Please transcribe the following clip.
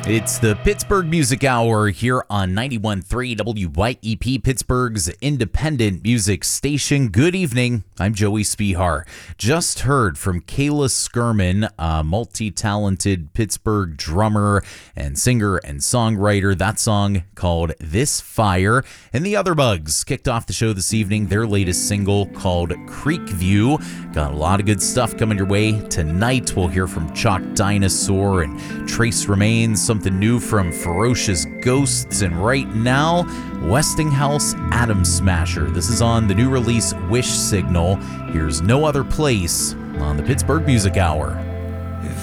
It's the Pittsburgh Music Hour here on 91.3 WYEP, Pittsburgh's independent music station. Good evening. I'm Joey Spihar. Just heard from Kayla Skirman, a multi-talented Pittsburgh drummer and singer and songwriter. That song called This Fire. And the Other Bugs kicked off the show this evening. Their latest single called Creek View. Got a lot of good stuff coming your way tonight. We'll hear from Chalk Dinosaur and Trace Remains, something new from Ferocious Ghosts, and right now, Westinghouse Atom Smasher. This is on the new release Wish Signal. Here's No Other Place on the Pittsburgh Music Hour.